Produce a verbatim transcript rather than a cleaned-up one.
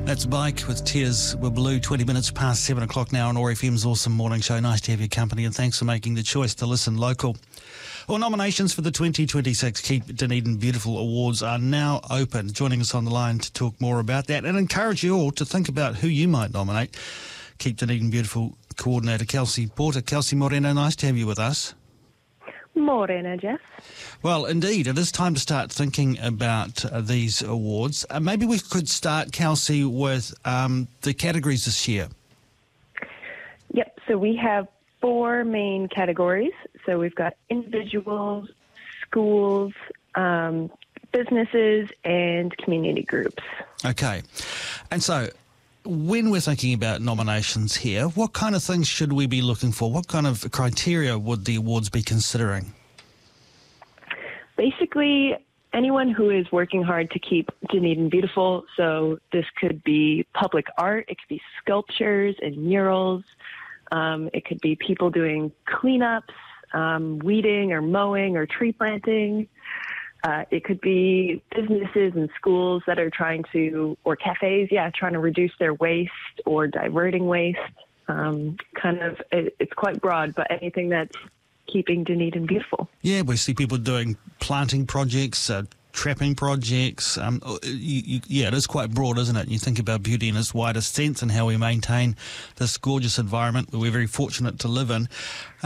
That's Bike with Tears Were Blue, twenty minutes past seven o'clock now on O A R F M's Awesome Morning Show. Nice to have your company and thanks for making the choice to listen local. Well, nominations for the twenty twenty-six Keep Dunedin Beautiful Awards are now open. Joining us on the line to talk more about that and encourage you all to think about who you might nominate. Keep Dunedin Beautiful Coordinator Kelsey Porter. Kelsey Morena, nice to have you with us. Morena, Jeff. Well, indeed, it is time to start thinking about uh, these awards. Uh, maybe we could start, Kelsey, with um, the categories this year. Yep, so we have four main categories. So we've got individuals, schools, um, businesses, and community groups. Okay. And so when we're thinking about nominations here, what kind of things should we be looking for? What kind of criteria would the awards be considering? Basically, anyone who is working hard to keep Dunedin beautiful. So this could be public art, it could be sculptures and murals. Um, it could be people doing cleanups, um, weeding or mowing or tree planting. Uh, it could be businesses and schools that are trying to, or cafes, yeah, trying to reduce their waste or diverting waste. Um, kind of, it, it's quite broad, but anything that's keeping Dunedin beautiful. Yeah, we see people doing planting projects, uh, trapping projects. Um, you, you, yeah, it is quite broad, isn't it? You think about beauty in its widest sense and how we maintain this gorgeous environment that we're very fortunate to live in.